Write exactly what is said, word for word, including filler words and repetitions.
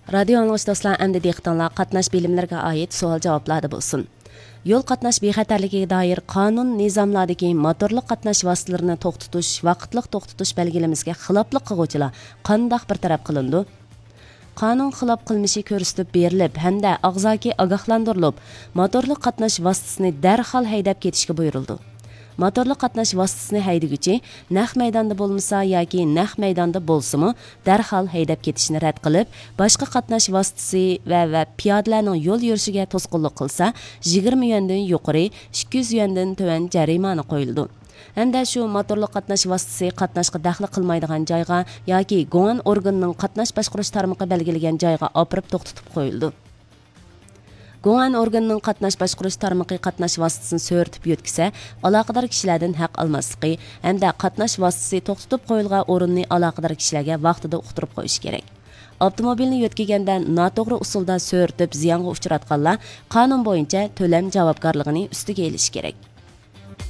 Radio anlaş dostlar, əmdə diqqətinizə qatnaş bilimlərə aid sual-cavablarda bolsun. Yol qatnaş bexəterligiga dair qanun nizamlardagi motorluq qatnaş vositalarini to'xtatish, vaqtliq to'xtatish belgilamasiga xiloflik qiluvchilar qanday bir taraf qilindi? Qanun xilof qilmishi ko'rsatib berilib, hamda og'zaki ogohlantirilib, motorluq qatnash vositasini darhol haydab ketishga buyurildi. Motorluq qatnash vositasini haydaguvchi naq maydonda bo'lmasa yoki naq maydonda bo'lsa-mu, darhol haydab ketishni rad qilib, boshqa qatnash vositasi va va piyodalarning yo'l yurishiga to'sqinlik qilsa, yigirma yuandan yuqori, ikki yuz yuandan tuvan jarimani qo'yildi. Hamda shu motorluq qatnash vositasi qatnashga daxli qilmaydigan joyga yoki guan organning qatnash boshqarish tarmog'i belgilagan joyga opirib to'xtatib qo'yildi. Guan organning qatnash boshqarish tarmog'i qatnash vositasini so'rtib yo'tkisa, aloqador kishilardan haq olmasligi hamda qatnash vositasi to'xtatib qo'yilgan o'rinni aloqador kishilarga vaqtida uqtirib qo'yish kerak. Avtomobilni yo'tkaganda noto'g'ri usulda so'rtib ziyonga uchratganlar qonun bo'yicha to'lam javobgarligini ustiga olish kerak.